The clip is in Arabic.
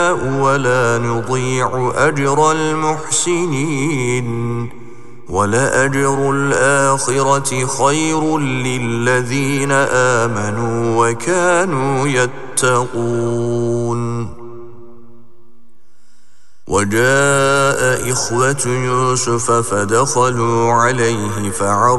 ولا نضيع أجر المحسنين ولأجر الآخرة خير للذين آمنوا وكانوا يتقون. وجاء إخوة يوسف فدخلوا عليه